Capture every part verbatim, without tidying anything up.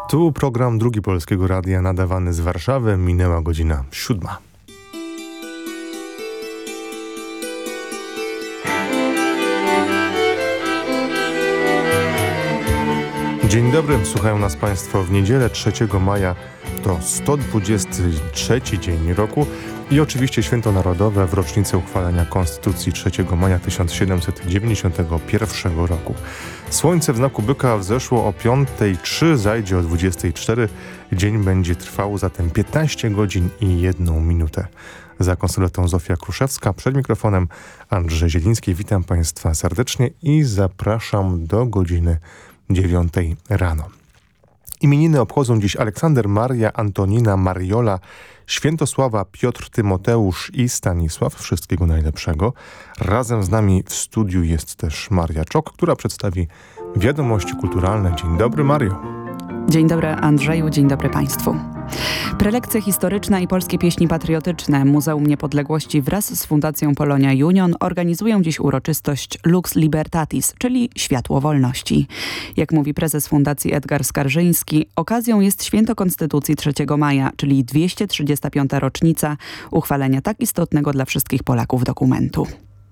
Tu program Drugi Polskiego Radia nadawany z Warszawy. Minęła godzina siódma. Dzień dobry, słuchają nas Państwo w niedzielę trzeciego maja. To sto dwudziesty trzeci dzień roku i oczywiście Święto Narodowe w rocznicę uchwalenia Konstytucji trzeciego maja tysiąc siedemset dziewięćdziesiątego pierwszego roku. Słońce w znaku byka wzeszło o piątej trzy, zajdzie o dwudziestej cztery. Dzień będzie trwał zatem piętnaście godzin i jedną minutę. Za konsoletą Zofia Kruszewska, przed mikrofonem Andrzej Zieliński. Witam Państwa serdecznie i zapraszam do godziny dziewiątej rano. Imieniny obchodzą dziś Aleksander, Maria, Antonina, Mariola, Świętosława, Piotr, Tymoteusz i Stanisław. Wszystkiego najlepszego. Razem z nami w studiu jest też Maria Czok, która przedstawi wiadomości kulturalne. Dzień dobry, Mario. Dzień dobry, Andrzeju, dzień dobry Państwu. Prelekcja historyczna i polskie pieśni patriotyczne Muzeum Niepodległości wraz z Fundacją Polonia Union organizują dziś uroczystość Lux Libertatis, czyli Światło Wolności. Jak mówi prezes Fundacji Edgar Skarżyński, okazją jest święto Konstytucji trzeciego maja, czyli dwieście trzydziesta piąta rocznica uchwalenia tak istotnego dla wszystkich Polaków dokumentu.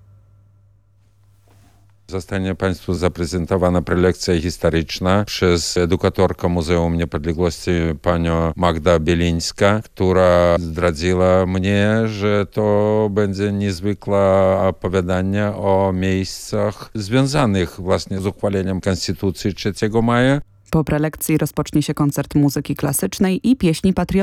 Zostanie Państwu zaprezentowana prelekcja historyczna przez edukatorkę Muzeum Niepodległości panią Magda Bielińska, która zdradziła mnie, że to będzie niezwykłe opowiadanie o miejscach związanych właśnie z uchwaleniem Konstytucji trzeciego maja. Po prelekcji rozpocznie się koncert muzyki klasycznej i pieśni patriotycznej.